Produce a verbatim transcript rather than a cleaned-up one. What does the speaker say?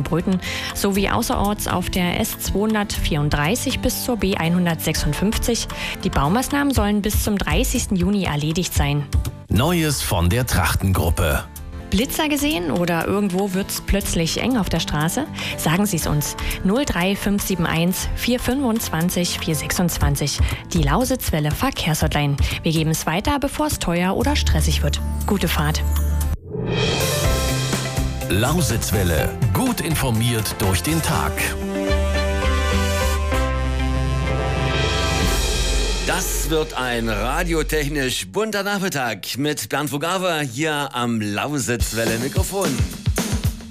Saarbrücken sowie außerorts auf der S zweihundertvierunddreißig bis zur B hundertsechsundfünfzig. Die Baumaßnahmen sollen bis zum dreißigsten Juni erledigt sein. Neues von der Trachtengruppe. Blitzer gesehen oder irgendwo wird's plötzlich eng auf der Straße? Sagen Sie es uns. null drei fünf sieben eins vier fünfundzwanzig vier sechsundzwanzig. Die Lausitzwelle Verkehrshotline. Wir geben es weiter, bevor es teuer oder stressig wird. Gute Fahrt. Lausitzwelle. Gut informiert durch den Tag. Das wird ein radiotechnisch bunter Nachmittag mit Bernd Vogawa hier am Lausitzwelle-Mikrofon.